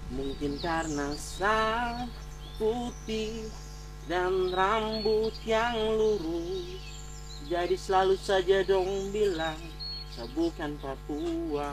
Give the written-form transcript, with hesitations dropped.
Mungkin karena sang putih dan rambut yang lurus, jadi selalu saja dong bilang saya bukan Papua.